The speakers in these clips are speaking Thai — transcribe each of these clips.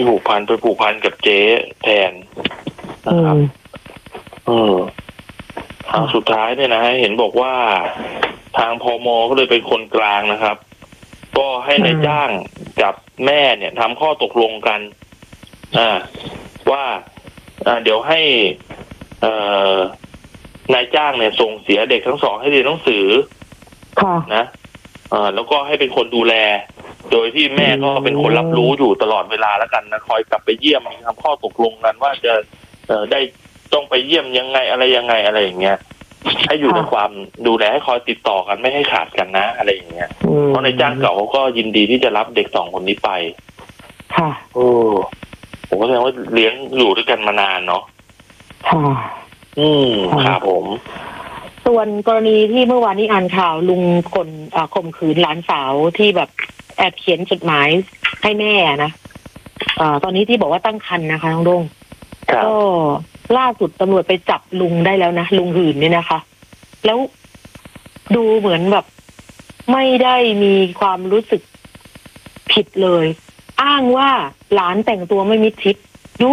ผูกพันไปผูกพันกับเจ๊แทนนะครับทางสุดท้ายเนี่ยนะเห็นบอกว่าทางพม.ก็เลยเป็นคนกลางนะครับก็ให้นายจ้างกับแม่เนี่ยทำข้อตกลงกันว่าเดี๋ยวให้นายจ้างเนี่ยส่งเสียเด็กทั้งสองให้เรียนหนังสือนะแล้วก็ให้เป็นคนดูแลโดยที่แม่ก็เป็นคนรับรู้อยู่ตลอดเวลาแล้วกันนะคอยกลับไปเยี่ยมทำข้อตกลงกันว่าจะได้ต้องไปเยี่ยมยังไงอะไรอย่างเงี้ยให้อยู่ในความดูแลให้คอยติดต่อกันไม่ให้ขาดกันนะอะไรอย่างเงี้ยเพราะนายจ้างเก่าเขาก็ยินดีที่จะรับเด็กสองคนนี้ไปค่ะผมก็แสดงว่าเลี้ยงอยู่ด้วยกันมานานเนาะครับผมส่วนกรณีที่เมื่อวานนี้อ่านข่าวลุงคนข่มขืนหลานสาวที่แบบแอบเขียนจดหมายให้แม่นะตอนนี้ที่บอกว่าตั้งครรภ์นะคะน้องดงก็ล่าสุดตำรวจไปจับลุงได้แล้วนะลุงหื่นเนี่ยนะคะแล้วดูเหมือนแบบไม่ได้มีความรู้สึกผิดเลยอ้างว่าหลานแต่งตัวไม่มิดชิดดู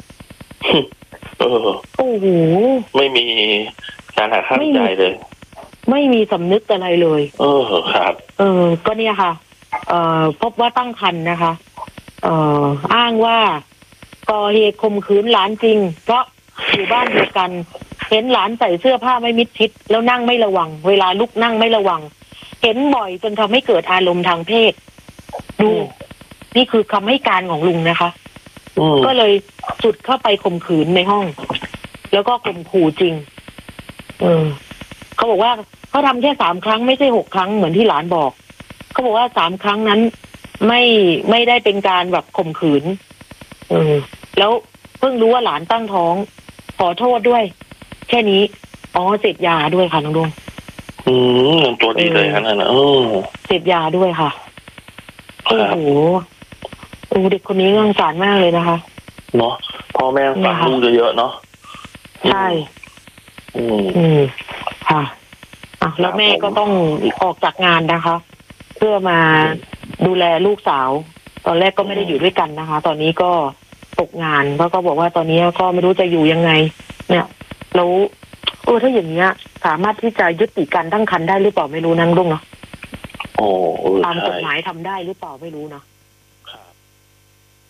โอ้โหไม่มีการหักห้ามใจเลยไม่มีสำนึกอะไรเลยครับก็เนี่ยค่ะพบว่าตั้งครรภ์นะคะอ้างว่าก่อเหตุข่มขืนหลานจริงเพราะอยู่บ้านเดียวกันเห็นหลานใส่เสื้อผ้าไม่มิดชิดแล้วนั่งไม่ระวังเวลาลุกนั่งไม่ระวังเห็นบ่อยจนทำให้เกิดอารมณ์ทางเพศดูนี่คือคำให้การของลุงนะคะก็เลยสุดเข้าไปข่มขืนในห้องแล้วก็ข่มขู่จริงเขาบอกว่าเขาทำแค่3 ครั้งไม่ใช่6 ครั้งเหมือนที่หลานบอกเขาบอกว่า3 ครั้งนั้นไม่ได้เป็นการแบบข่มขืนแล้วเพิ่งรู้ว่าหลานตั้งท้องขอโทษด้วยแค่นี้เสพยาด้วยค่ะน้องดวงตัวดีเลยขนาดนั้นเสพยาด้วยค่ะโอ้โหเด็กคนนี้สงสารมากเลยนะคะเนาะพ่อแม่ฝากลูกเยอะๆเนาะใช่ค่ะแล้วแม่ก็ต้องออกจากงานนะคะเพื่อมาดูแลลูกสาวตอนแรกก็ไม่ได้อยู่ด้วยกันนะคะตอนนี้ก็ตกงานเพราะก็บอกว่าตอนนี้ก็ไม่รู้จะอยู่ยังไงเนี่ยแล้วถ้าอย่างเนี้ยสามารถที่จะยุติการตั้งครรภ์ได้หรือเปล่าไม่รู้นั่งดุ้งเนาะตามกฎหมายทำได้หรือเปล่าไม่รู้เนาะ